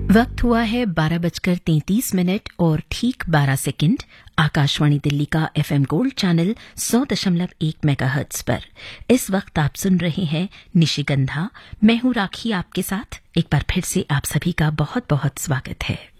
वक्त हुआ है 12:33 और ठीक 12 सेकंड। आकाशवाणी दिल्ली का एफएम गोल्ड चैनल 100.1 मेगाहर्ट्ज पर इस वक्त आप सुन रहे हैं निशिगंधा। मैं हूं राखी आपके साथ। एक बार फिर से आप सभी का बहुत बहुत स्वागत है।